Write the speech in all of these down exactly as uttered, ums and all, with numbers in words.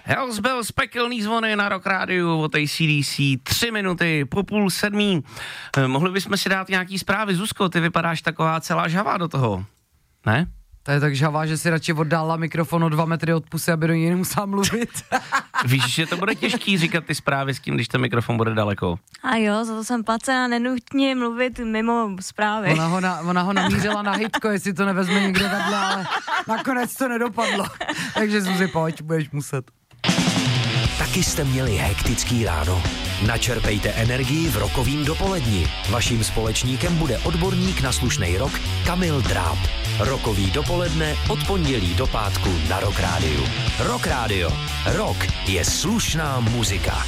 Hells Bells, pekelný zvony na Rock Rádiu od A C D C, tři minuty po půl sedmí. Eh, mohli bychom si dát nějaký zprávy. Zuzko, ty vypadáš taková celá žhavá do toho, ne? To je tak žhavá, že si radši oddala mikrofon o dva metry od pusy, aby do ní nemusela mluvit. Víš, že to bude těžký říkat ty zprávy s tím, když ten mikrofon bude daleko. A jo, za to jsem placena nenutně mluvit mimo zprávy. Ona ho, na, ona ho namířila na hitko, jestli to nevezme někde vedle, ale nakonec to nedopadlo. Takže Zuzi, pojď, budeš muset. Taky jste měli hektický ráno? Načerpejte energii v rokovým dopoledni. Vaším společníkem bude odborník na slušnej rock Kamil Dráb. Rokový dopoledne od pondělí do pátku na Rock Rádiu. Rock Rádio. Rock je slušná muzika.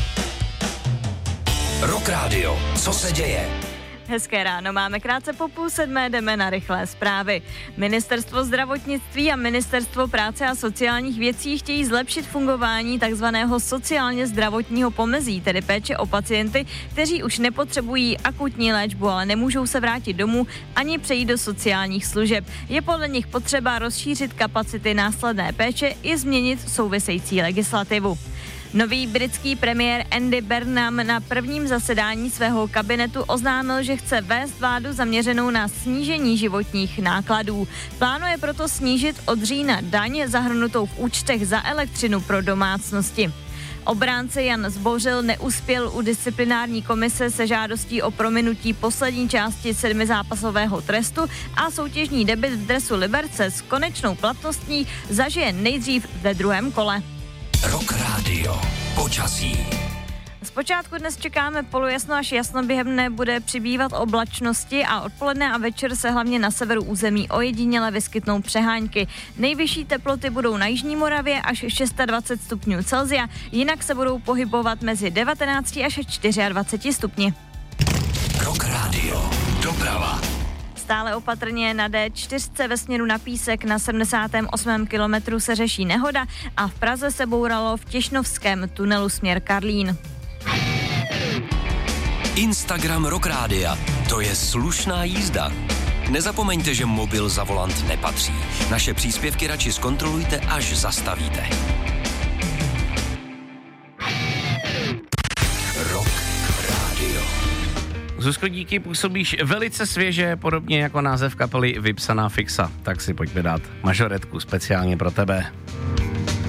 Rock Rádio. Co se děje? Hezké ráno, máme krátce po půl sedmé, jdeme na rychlé zprávy. Ministerstvo zdravotnictví a Ministerstvo práce a sociálních věcí chtějí zlepšit fungování takzvaného sociálně zdravotního pomezí, tedy péče o pacienty, kteří už nepotřebují akutní léčbu, ale nemůžou se vrátit domů ani přejít do sociálních služeb. Je podle nich potřeba rozšířit kapacity následné péče i změnit související legislativu. Nový britský premiér Andy Burnham na prvním zasedání svého kabinetu oznámil, že chce vést vládu zaměřenou na snížení životních nákladů. Plánuje proto snížit od října daň zahrnutou v účtech za elektřinu pro domácnosti. Obránce Jan Zbořil neuspěl u disciplinární komise se žádostí o prominutí poslední části sedmizápasového trestu a soutěžní debut v dresu Liberce s konečnou platností zažije nejdřív ve druhém kole. Rock Rádio. Počasí. Zpočátku dnes čekáme polojasno až jasno, během dne bude přibývat oblačnosti a odpoledne a večer se hlavně na severu území ojediněle vyskytnou přehánky. Nejvyšší teploty budou na jižní Moravě až dvacet šest stupňů Celsia, jinak se budou pohybovat mezi devatenáct až dvacet čtyři stupni. Rock Rádio. Doprava. Stále opatrně na D čtyři ve směru na Písek na sedmdesátém osmém kilometru se řeší nehoda a v Praze se bouralo v Těšnovském tunelu směr Karlín. Instagram Rock Rádia. To je slušná jízda. Nezapomeňte, že mobil za volant nepatří. Naše příspěvky radši zkontrolujte, až zastavíte. Rock Rádio. Zuzko, díky, působíš velice svěže, podobně jako název kapely Vypsaná fixa. Tak si pojďme dát mažoretku speciálně pro tebe.